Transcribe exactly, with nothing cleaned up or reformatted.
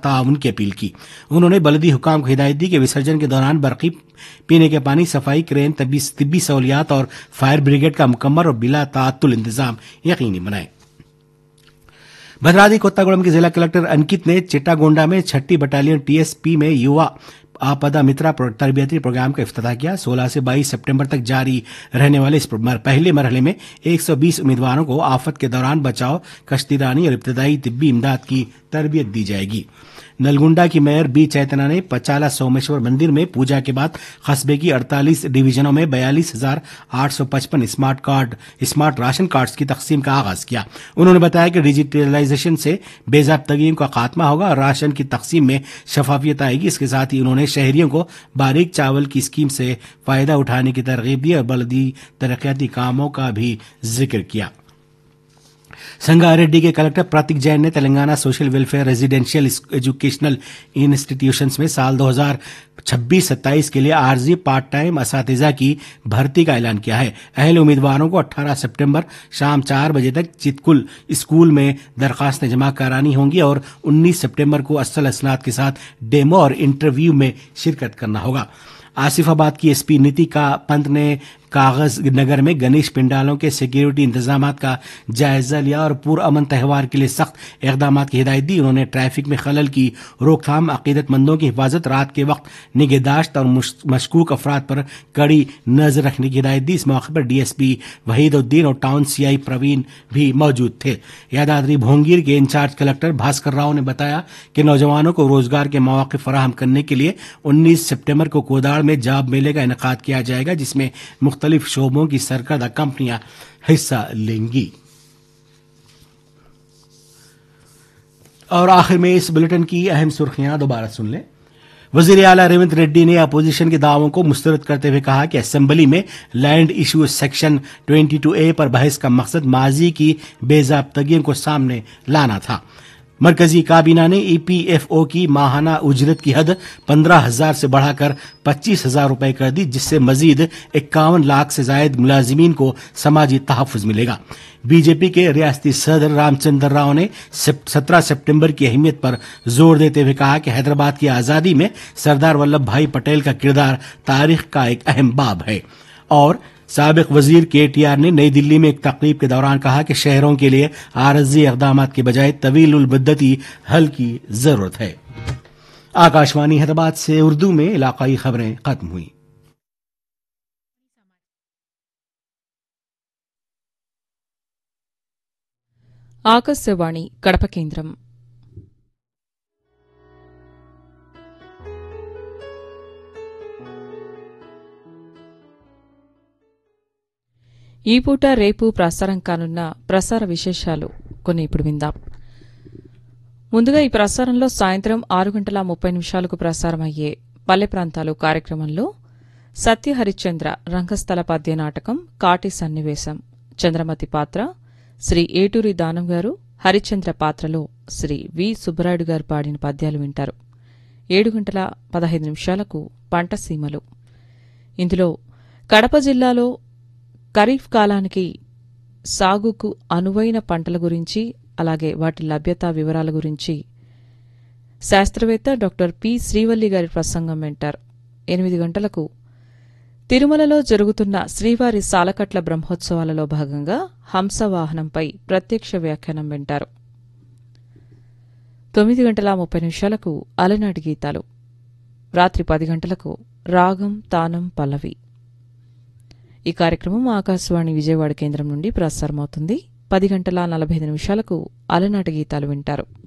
ताउन की अपील की। उन्होंने बलदी हुकाम को हिदायत दी कि विसर्जन के दौरान बरकी, पीने के पानी, सफाई, क्रेन, तिब्बी सहूलियात और फायर ब्रिगेड का मुकम्मल और बिला ताअत्तुल इंतजाम यकीनी बनाएं। भद्राद्री कोत्तागुड़म के जिला कलेक्टर अंकित ने चिट्टागोंडा में छठी बटालियन टीएसपी में युवा आपदा मित्रा तरबियती प्रोग्राम का इफ्तिताह किया। सोलह से बाईस सितंबर तक जारी रहने वाले इस पहले मरहले में एक सौ बीस उम्मीदवारों को आफत के दौरान बचाव, कश्तीरानी और इब्तदाई तिब्बी इमदाद की तरबियत दी जाएगी। नलगुंडा की मेयर बी चैतना ने पचाला सोमेश्वर मंदिर में पूजा के बाद कस्बे की अड़तालीस डिवीजनों में बयालीस हजार आठ सौ पचपन smart card smart ration cards की तकसीम का आगाज किया। उन्होंने बताया कि डिजिटलाइजेशन से बेज़ाब्तगियों का खात्मा होगा और राशन की तकसीम में शफाफियत आएगी। इसके साथ ही उन्होंने शहरियों को बारीक चावल की स्कीम से फायदा उठाने की तरगीब दी और बलदी तरक्याती कामों का भी जिक्र किया। संगारेड्डी के कलेक्टर प्रतीक जैन ने Telangana social welfare residential educational institutions में साल दो हज़ार छब्बीस सत्ताईस के लिए आरजी पार्ट टाइम असातिज़ा की भर्ती का ऐलान किया है। अहल उम्मीदवारों को अठारह सितंबर शाम चार बजे तक चितकुल स्कूल में दरखास्तें जमा करानी होंगी और उन्नीस सितंबर को असल असनाद के साथ डेमो और इंटरव्यू में शिरकत करना होगा। आसिफाबाद की एसपी नीतिका पंत ने कागज नगर में गणेश पंडालों के सिक्योरिटी इंतजामात का जायजा लिया और पुरअमन त्यौहार के लिए सख्त इकदाम की हिदायत दी। उन्होंने ट्रैफिक में खलल की रोकथाम, अकीदतमंदों की हिफाजत, रात के वक्त निगहदाश्त और मशकूक अफराद पर कड़ी नजर रखने की हिदायत दी। इस मौके पर डीएसपी वहीदुद्दीन और टाउन सीआई प्रवीण भी मौजूद थे। यादाद्री भोंगीर के इंचार्ज कलेक्टर भास्कर राव ने बताया कि नौजवानों को रोजगार के मौके फराहम करने के लिए उन्नीस सितंबर को कोदाड़ में जॉब मेले का इनेकाद किया जाएगा, जिसमें मुख्तलिफ शोबों की सरकर्दा कंपनियां हिस्सा लेंगी। और आखिर में इस बुलेटिन की अहम सुर्खियां दोबारा सुन लें। वजीर आला रेवंत रेड्डी ने अपोजिशन के दावों को मुस्तरद करते हुए कहा कि असेंबली में लैंड इशू सेक्शन बाईस ए पर बहस का मकसद माजी की बेज़ाब्तगियों को सामने लाना था। मरकजी काबीना ने ईपीएफओ की माहाना उजरत की हद पंद्रह हजार से बढ़ाकर पच्चीस हजार रुपए कर दी, जिससे मजीद इक्यावन लाख से जायद मुलाजिमीन को समाजी तहफ़्फ़ुज़ मिलेगा। बीजेपी के रियासती सदर रामचंद्र राव ने सत्रह सितंबर की अहमियत पर जोर देते हुए कहा कि हैदराबाद की आज़ादी में सरदार वल्लभ भाई पटेल का किरदार तारीख का एक अहम बाब है। और साबिक वजीर केटीआर ने नई दिल्ली में एक तकरीब के दौरान कहा कि शहरों के लिए आरजी इक़दामात के बजाय तवीलुल मुद्दती हल की जरूरत है। आकाशवाणी हैदराबाद से उर्दू में इलाकाई खबरें खत्म हुई। ఆకాశవాణి కడప కేంద్రం. ఈ పూట రేపు ప్రసారం కానున్న ప్రసార విశేషాలు కొన్ని ఇప్పుడు విందాం. ముందుగా ఈ ప్రసారంలో సాయంత్రం ఆరు గంటల ముప్పై నిమిషాలకు ప్రసారమయ్యే పల్లె ప్రాంతాలు కార్యక్రమంలో సత్య హరిశ్చంద్ర రంగస్థల పద్య నాటకం కాటి సన్నివేశం, చంద్రమతి పాత్ర శ్రీ ఏటూరి దానం గారు, హరిశ్చంద్ర పాత్రలో శ్రీ వి సుబ్బరాయుడు గారు పాడిన పద్యాలు వింటారు. ఏడు గంటల పదహైదు నిమిషాలకు పంట సీమలు. ఇందులో కడప జిల్లాలో ఖరీఫ్ కాలానికి సాగుకు అనువైన పంటల గురించి, అలాగే వాటి లభ్యత వివరాల గురించి శాస్త్రవేత్త డాక్టర్ పి శ్రీవల్లి గారి ప్రసంగం వింటారు. ఎనిమిది గంటలకు తిరుమలలో జరుగుతున్న శ్రీవారి సాలకట్ల బ్రహ్మోత్సవాలలో భాగంగా హంసవాహనంపై ప్రత్యక్ష వ్యాఖ్యానం వింటారు. తొమ్మిది గంటల ముప్పై నిమిషాలకు అలనాటి గీతాలు. రాత్రి పది గంటలకు రాగం తానం పల్లవి. ఈ కార్యక్రమం ఆకాశవాణి విజయవాడ కేంద్రం నుండి ప్రసారమవుతుంది. పది గంటల నలభై ఐదు నిమిషాలకు అలనాటి గీతాలు వింటారు.